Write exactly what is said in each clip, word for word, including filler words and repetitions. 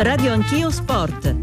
Radio Anch'io Sport.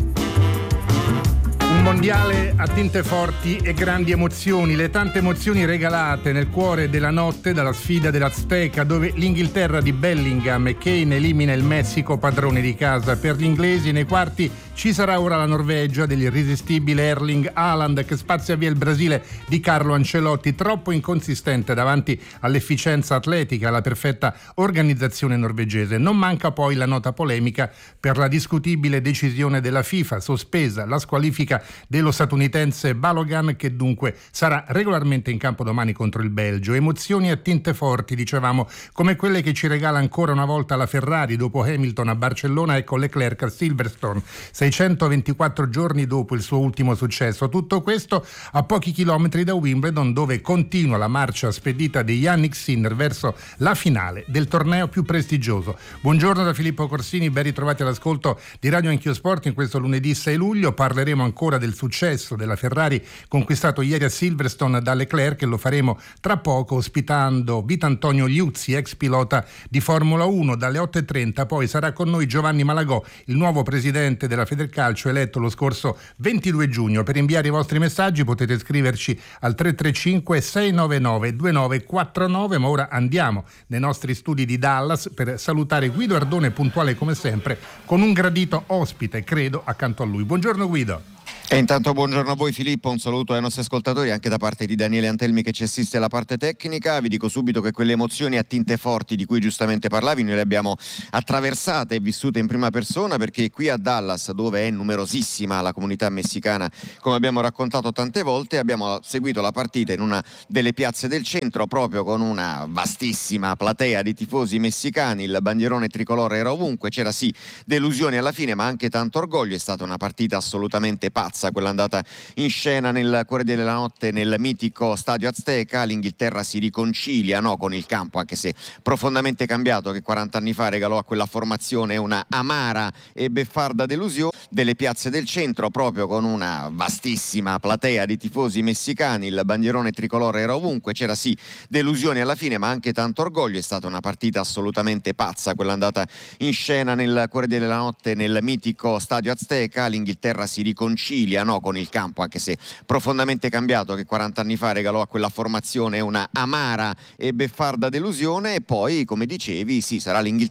Un mondiale a tinte forti e grandi emozioni, le tante emozioni regalate nel cuore della notte dalla sfida dell'Azteca, dove l'Inghilterra di Bellingham e Kane elimina il Messico padrone di casa. Per gli inglesi nei quarti ci sarà ora la Norvegia dell'irresistibile Erling Haaland, che spazia via il Brasile di Carlo Ancelotti, troppo inconsistente davanti all'efficienza atletica e alla perfetta organizzazione norvegese. Non manca poi la nota polemica per la discutibile decisione della FIFA, sospesa la squalifica dello statunitense Balogan, che dunque sarà regolarmente in campo domani contro il Belgio. Emozioni a tinte forti, dicevamo, come quelle che ci regala ancora una volta la Ferrari dopo Hamilton a Barcellona e con Leclerc a Silverstone, seicentoventiquattro giorni dopo il suo ultimo successo. Tutto questo a pochi chilometri da Wimbledon, dove continua la marcia spedita di Jannik Sinner verso la finale del torneo più prestigioso. Buongiorno da Filippo Corsini, ben ritrovati all'ascolto di Radio Anch'io Sport in questo lunedì sei luglio. Parleremo ancora del successo della Ferrari conquistato ieri a Silverstone da Leclerc, e lo faremo tra poco ospitando Vitantonio Liuzzi, ex pilota di Formula uno. Dalle otto e trenta poi sarà con noi Giovanni Malagò, il nuovo presidente della Federcalcio eletto lo scorso ventidue giugno. Per inviare i vostri messaggi potete scriverci al tre tre cinque sei nove nove due nove quattro nove, ma ora andiamo nei nostri studi di Dallas per salutare Guido Ardone, puntuale come sempre, con un gradito ospite, credo, accanto a lui. Buongiorno Guido. E intanto buongiorno a voi Filippo, un saluto ai nostri ascoltatori anche da parte di Daniele Antelmi che ci assiste alla parte tecnica. Vi dico subito che quelle emozioni a tinte forti di cui giustamente parlavi noi le abbiamo attraversate e vissute in prima persona, perché qui a Dallas, dove è numerosissima la comunità messicana, come abbiamo raccontato tante volte, abbiamo seguito la partita in una delle piazze del centro, proprio con una vastissima platea di tifosi messicani. Il bandierone tricolore era ovunque, c'era sì delusione alla fine ma anche tanto orgoglio. È stata una partita assolutamente pazza quella andata in scena nel cuore della notte nel mitico stadio Azteca. L'Inghilterra si riconcilia no, con il campo, anche se profondamente cambiato, che quaranta anni fa regalò a quella formazione una amara e beffarda delusione. Delle piazze del centro, proprio con una vastissima platea di tifosi messicani, il bandierone tricolore era ovunque, c'era sì delusione alla fine ma anche tanto orgoglio. È stata una partita assolutamente pazza quella andata in scena nel cuore della notte nel mitico stadio Azteca. L'Inghilterra si riconcilia no, con il campo, anche se profondamente cambiato, che quaranta anni fa regalò a quella formazione una amara e beffarda delusione. E poi, come dicevi, sì, sarà l'Inghilterra